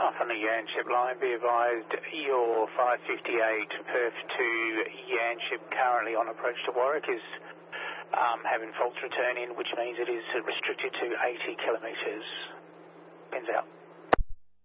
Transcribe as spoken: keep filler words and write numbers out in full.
off on the Yanship line. Be advised, your five fifty-eight Perth to Yanship currently on approach to Warwick is um, having false return in, which means it is restricted to eighty kilometres. Pins out.